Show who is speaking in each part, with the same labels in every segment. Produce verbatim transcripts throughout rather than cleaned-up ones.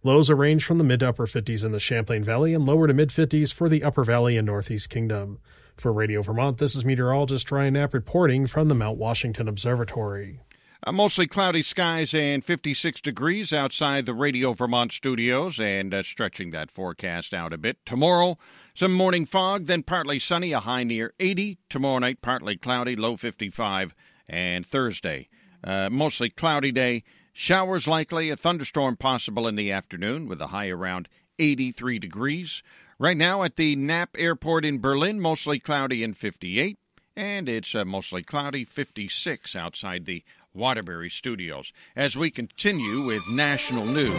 Speaker 1: Lows will range from the mid to upper fifties in the Champlain Valley and lower to mid fifties for the Upper Valley and Northeast Kingdom. For Radio Vermont, this is meteorologist Ryan Knapp reporting from the Mount Washington Observatory.
Speaker 2: Uh, mostly cloudy skies and fifty-six degrees outside the Radio Vermont studios, and uh, stretching that forecast out a bit. Tomorrow, some morning fog, then partly sunny, a high near eighty. Tomorrow night, partly cloudy, low fifty-five. And Thursday, uh, mostly cloudy day. Showers likely, a thunderstorm possible in the afternoon with a high around eighty-three degrees. Right now at the Knapp Airport in Berlin, mostly cloudy and fifty-eight. And it's uh, mostly cloudy, fifty-six outside the Waterbury studios. As we continue with national news.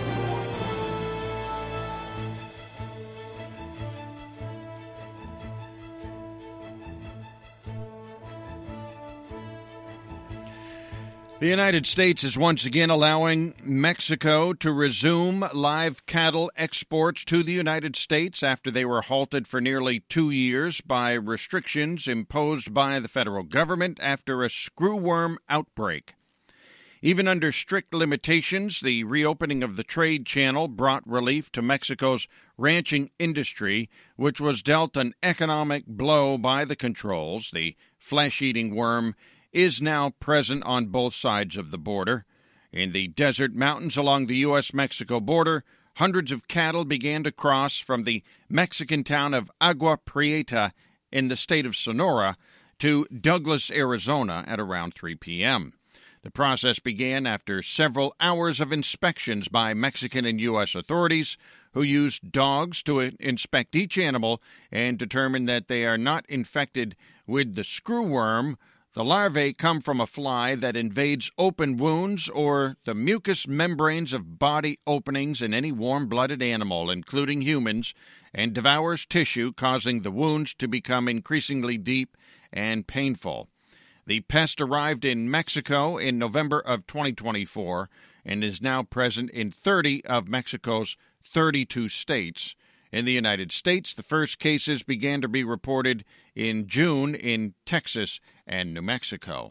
Speaker 2: The United States is once again allowing Mexico to resume live cattle exports to the United States after they were halted for nearly two years by restrictions imposed by the federal government after a screwworm outbreak. Even under strict limitations, the reopening of the trade channel brought relief to Mexico's ranching industry, which was dealt an economic blow by the controls. The flesh-eating worm is now present on both sides of the border. In the desert mountains along the U S Mexico border, hundreds of cattle began to cross from the Mexican town of Agua Prieta in the state of Sonora to Douglas, Arizona at around three p.m. The process began after several hours of inspections by Mexican and U S authorities, who used dogs to inspect each animal and determine that they are not infected with the screwworm. The larvae come from a fly that invades open wounds or the mucous membranes of body openings in any warm-blooded animal, including humans, and devours tissue, causing the wounds to become increasingly deep and painful. The pest arrived in Mexico in November of twenty twenty-four and is now present in thirty of Mexico's thirty-two states. In the United States, the first cases began to be reported in June in Texas and New Mexico.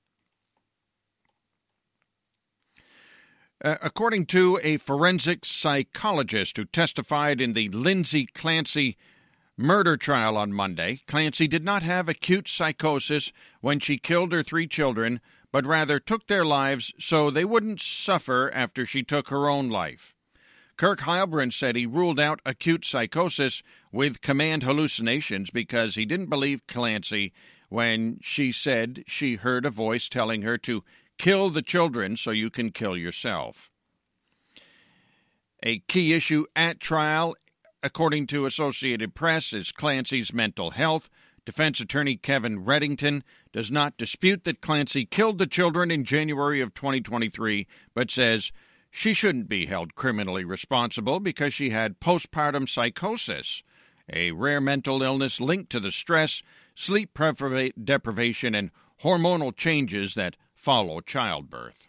Speaker 2: Uh, according to a forensic psychologist who testified in the Lindsay Clancy murder trial on Monday, Clancy did not have acute psychosis when she killed her three children, but rather took their lives so they wouldn't suffer after she took her own life. Kirk Heilbrunn said he ruled out acute psychosis with command hallucinations because he didn't believe Clancy when she said she heard a voice telling her to kill the children so you can kill yourself. A key issue at trial, according to Associated Press, is Clancy's mental health. Defense attorney Kevin Reddington does not dispute that Clancy killed the children in January of twenty twenty-three, but says she shouldn't be held criminally responsible because she had postpartum psychosis, a rare mental illness linked to the stress, sleep deprivation, and hormonal changes that follow childbirth.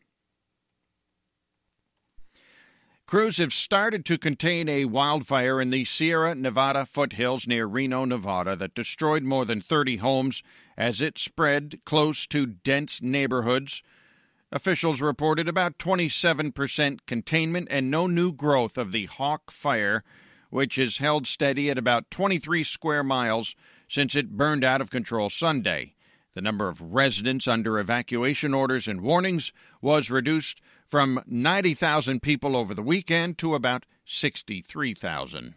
Speaker 2: Crews have started to contain a wildfire in the Sierra Nevada foothills near Reno, Nevada, that destroyed more than thirty homes as it spread close to dense neighborhoods. Officials reported about twenty-seven percent containment and no new growth of the Hawk Fire, which has held steady at about twenty-three square miles since it burned out of control Sunday. The number of residents under evacuation orders and warnings was reduced from ninety thousand people over the weekend to about sixty-three thousand.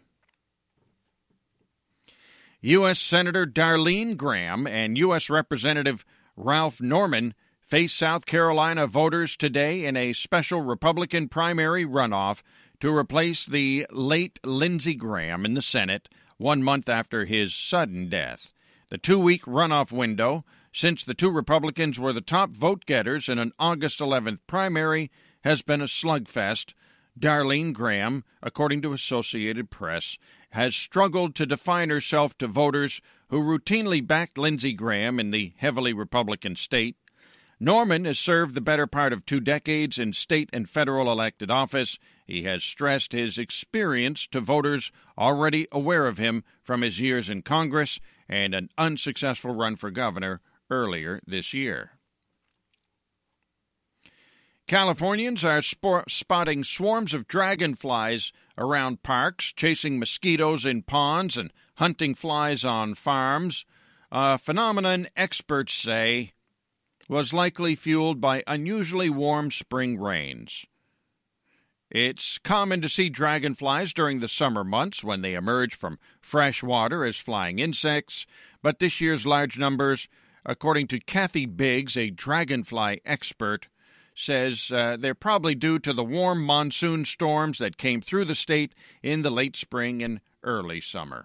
Speaker 2: U S Senator Darlene Graham and U S Representative Ralph Norman face South Carolina voters today in a special Republican primary runoff to replace the late Lindsey Graham in the Senate one month after his sudden death. The two-week runoff window, since the two Republicans were the top vote-getters in an August eleventh primary, has been a slugfest. Darlene Graham, according to Associated Press, has struggled to define herself to voters who routinely backed Lindsey Graham in the heavily Republican state. Norman has served the better part of two decades in state and federal elected office. He has stressed his experience to voters already aware of him from his years in Congress and an unsuccessful run for governor earlier this year. Californians are spor- spotting swarms of dragonflies around parks, chasing mosquitoes in ponds, and hunting flies on farms, a phenomenon experts say was likely fueled by unusually warm spring rains. It's common to see dragonflies during the summer months when they emerge from fresh water as flying insects, but this year's large numbers, according to Kathy Biggs, a dragonfly expert, says uh, they're probably due to the warm monsoon storms that came through the state in the late spring and early summer.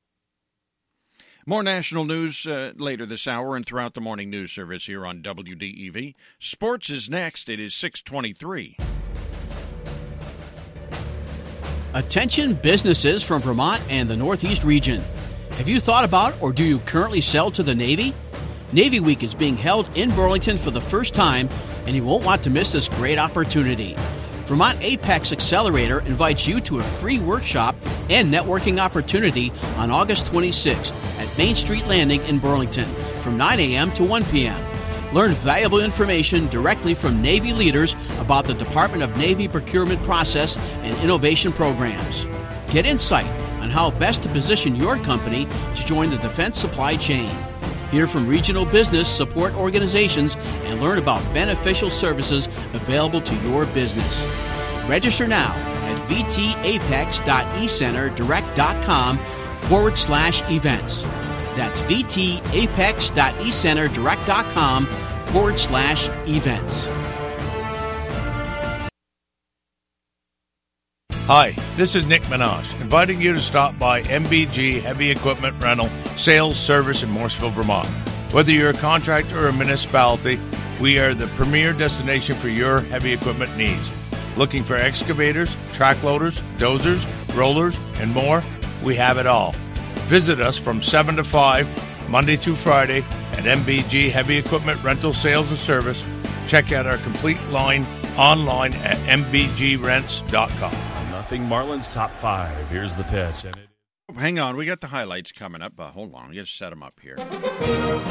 Speaker 2: More national news uh, later this hour and throughout the morning news service here on W D E V. Sports is next. It is six twenty-three.
Speaker 3: Attention businesses from Vermont and the Northeast region. Have you thought about or do you currently sell to the Navy? Navy Week is being held in Burlington for the first time, and you won't want to miss this great opportunity. Vermont Apex Accelerator invites you to a free workshop and networking opportunity on August twenty-sixth at Main Street Landing in Burlington from nine a.m. to one p.m. Learn valuable information directly from Navy leaders about the Department of Navy procurement process and innovation programs. Get insight on how best to position your company to join the defense supply chain. Hear from regional business support organizations and learn about beneficial services available to your business. Register now at vtapex.ecenterdirect.com forward slash events. That's vtapex.ecenterdirect.com forward slash events.
Speaker 4: Hi, this is Nick Minaj, inviting you to stop by M B G Heavy Equipment Rental, Sales, Service in Morrisville, Vermont. Whether you're a contractor or a municipality, we are the premier destination for your heavy equipment needs. Looking for excavators, track loaders, dozers, rollers, and more? We have it all. Visit us from seven to five, Monday through Friday, at M B G Heavy Equipment Rental, Sales, and Service. Check out our complete line online at m b g rents dot com.
Speaker 5: Nothing Marlins top five. Here's the pitch. And it-
Speaker 2: Hang on, we got the highlights coming up. Uh, hold on, we got to set them up here.